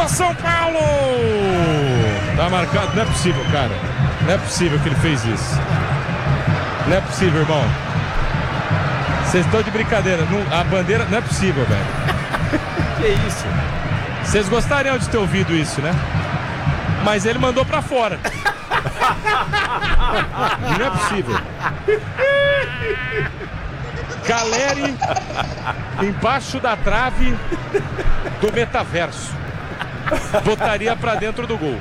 Boa, São Paulo! Tá marcado, não é possível, cara. Não é possível que ele fez isso. Não é possível, irmão. Vocês estão de brincadeira. A bandeira, não é possível, velho. Que isso? Vocês gostariam de ter ouvido isso, né? Mas ele mandou pra fora. Não é possível. Caleri embaixo da trave do metaverso. Botaria pra dentro do gol.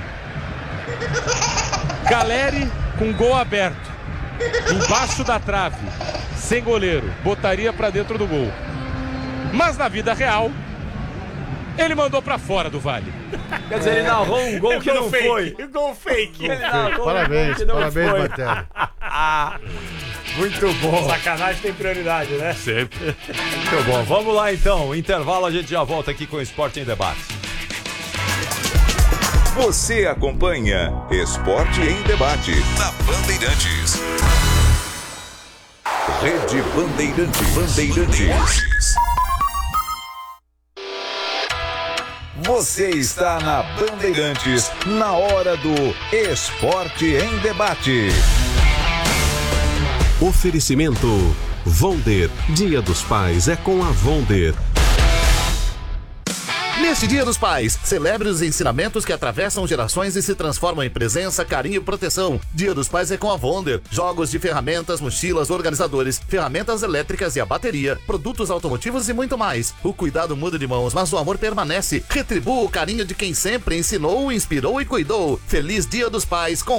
Caleri com gol aberto. Embaixo da trave. Sem goleiro. Botaria pra dentro do gol. Mas na vida real, ele mandou pra fora do Vale. Quer dizer, ele narrou um gol que não foi. Gol fake. Parabéns, parabéns, Batelli. Muito bom. Sacanagem tem prioridade, né? Sempre. Muito bom. Vamos lá então. Intervalo, a gente já volta aqui com o Esporte em Debate. Você acompanha Esporte em Debate na Bandeirantes. Rede Bandeirantes. Você está na Bandeirantes, na hora do Esporte em Debate. Oferecimento Vonder. Dia dos Pais é com a Vonder. Neste Dia dos Pais, celebre os ensinamentos que atravessam gerações e se transformam em presença, carinho e proteção. Dia dos Pais é com a Vonder. Jogos de ferramentas, mochilas, organizadores, ferramentas elétricas e a bateria, produtos automotivos e muito mais. O cuidado muda de mãos, mas o amor permanece. Retribua o carinho de quem sempre ensinou, inspirou e cuidou. Feliz Dia dos Pais com